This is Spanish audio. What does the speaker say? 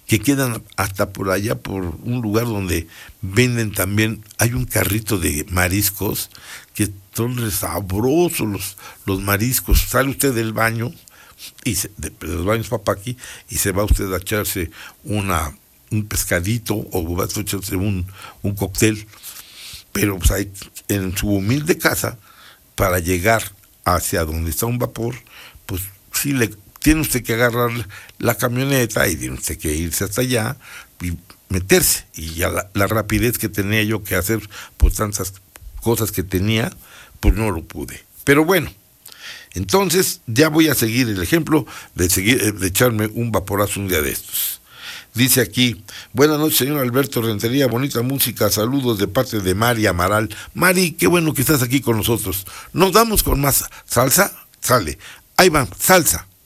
que quedan hasta por allá, por un lugar donde venden también, hay un carrito de mariscos, que son sabrosos los mariscos. Sale usted del baño, de los baños Papaqui, y se va usted a echarse un pescadito, o va a echarse un cóctel, pero pues ahí, en su humilde casa, para llegar hacia donde está un vapor, pues sí tiene usted que agarrar la camioneta y tiene usted que irse hasta allá y meterse. Y ya la rapidez que tenía yo que hacer, pues tantas cosas que tenía, pues no lo pude. Pero bueno, entonces ya voy a seguir el ejemplo de echarme un vaporazo un día de estos. Dice aquí: buenas noches, señor Alberto Rentería, bonita música, saludos de parte de Mari Amaral. Mari, qué bueno que estás aquí con nosotros. ¿Nos damos con más salsa? Sale, ahí va, salsa.